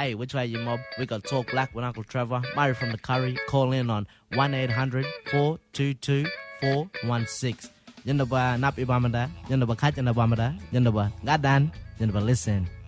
Hey, which way you mob? We got Talk Black with Uncle Trevor. Murray from the Curry. Call in on 1-800-422-416. Yanda ba napi bamada? Yanda ba kat yanda bamada? Yanda ba gadan? Yanda ba listen.